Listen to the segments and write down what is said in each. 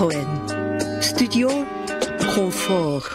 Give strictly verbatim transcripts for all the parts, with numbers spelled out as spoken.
Citroën Studio Confort。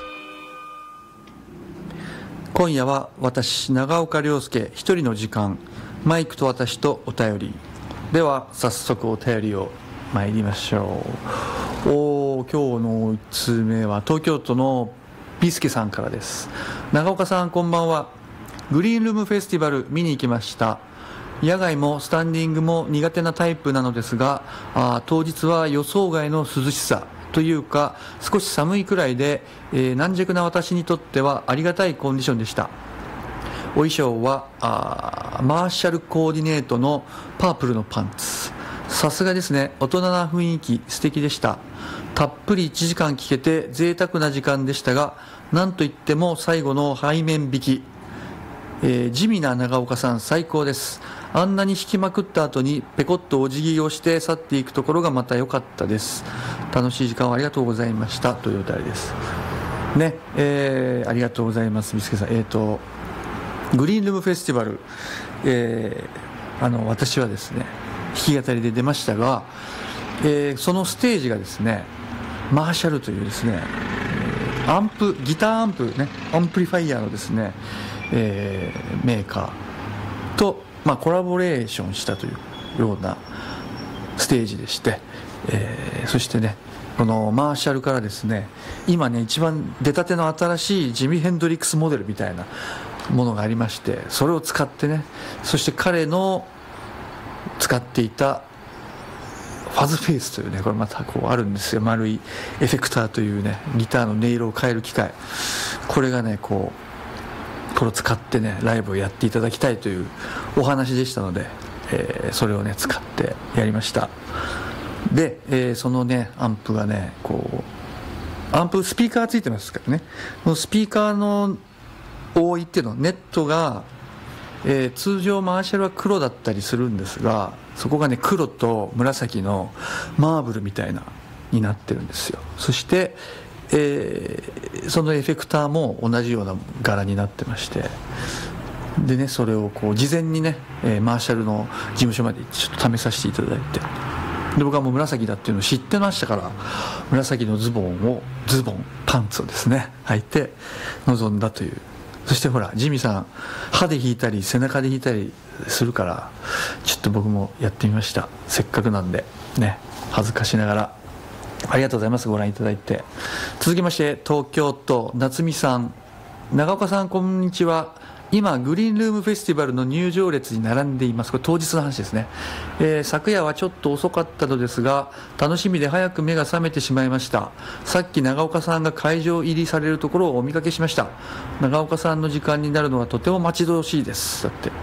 今夜は私長岡亮介一人の時間、マイクと私とお便りでは、早速お便りを参りましょう。お今日のいちつうめは東京都のビスケさんからです。長岡さんこんばんは。グリーンルームフェスティバル見に行きました。野外もスタンディングも苦手なタイプなのですが、あ当日は予想外の涼しさというか少し寒いくらいで、えー、軟弱な私にとってはありがたいコンディションでした。お衣装はあマーシャルコーディネートのパープルのパンツ。さすがですね、大人な雰囲気素敵でした。たっぷりいちじかん聴けて贅沢な時間でしたが、なんといっても最後の背面引き、えー、地味な長岡さん最高です。あんなに弾きまくった後にペコッとお辞儀をして去っていくところがまた良かったです。楽しい時間をありがとうございましたというお便りですね。えー、ありがとうございますビスケさん。えーとグリーンルームフェスティバル、えー、あの私はですね弾き語りで出ましたが、えー、そのステージがですねマーシャルというですねアンプギターアンプねアンプリファイヤーのですね、えー、メーカーと、まあ、コラボレーションしたというようなステージでして、えー、そしてねこのマーシャルからですね今ね一番出たての新しいジミ・ヘンドリックスモデルみたいなものがありまして、それを使ってね、そして彼の使っていたファズフェイスというね、これまたこうあるんですよ。丸いエフェクターというねギターの音色を変える機械、これがねこうこれを使ってねライブをやっていただきたいというお話でしたので、えー、それをね使ってやりました。で、えー、そのねアンプがねこうアンプスピーカーついてますからね、このスピーカーの覆いっていうのネットが、えー、通常マーシャルは黒だったりするんですが、そこがね黒と紫のマーブルみたいなになってるんですよ。そして、えー、そのエフェクターも同じような柄になってまして、でねそれをこう事前にね、えー、マーシャルの事務所までちょっと試させていただいて、で僕はもう紫だっていうのを知ってましたから、紫のズボンをズボンパンツをですね履いて臨んだという。そしてほらジミさん歯で弾いたり背中で弾いたりするから、ちょっと僕もやってみました。せっかくなんでね、恥ずかしながら。ありがとうございます、ご覧いただいて。続きまして東京都夏美さん。長岡さんこんにちは。今グリーンルームフェスティバルの入場列に並んでいます。これ当日の話ですね、えー、昨夜はちょっと遅かったのですが楽しみで早く目が覚めてしまいました。さっき長岡さんが会場入りされるところをお見かけしました。長岡さんの時間になるのはとても待ち遠しいです。だって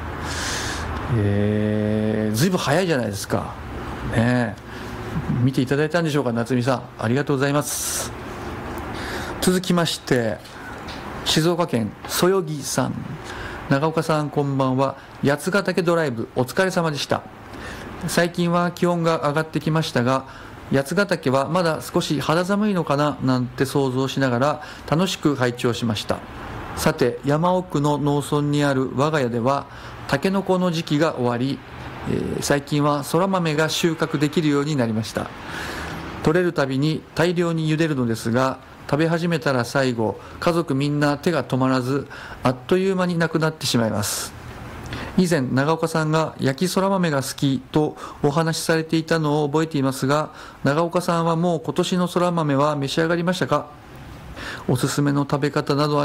えー、ずいぶん早いじゃないですかね。見ていただいたんでしょうか。夏美さんありがとうございます。続きまして静岡県そよぎさん。長岡さんこんばんは。八ヶ岳ドライブお疲れ様でした。最近は気温が上がってきましたが、八ヶ岳はまだ少し肌寒いのかななんて想像しながら楽しく拝聴しました。さて山奥の農村にある我が家ではタケノコの時期が終わり、えー、最近はそら豆が収穫できるようになりました。取れるたびに大量に茹でるのですが、食べ始めたら最後家族みんな手が止まらずあっという間になくなってしまいます。以前長岡さんが焼きそら豆が好きとお話しされていたのを覚えていますが、長岡さんはもう今年のそら豆は召し上がりましたか？おすすめの食べ方など